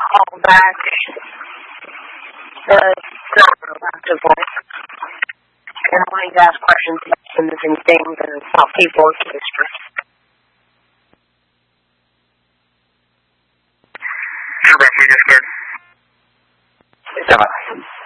call back the elective voice. And always ask questions about some missing things and about people in the district. Sure, Becky, just good. 7.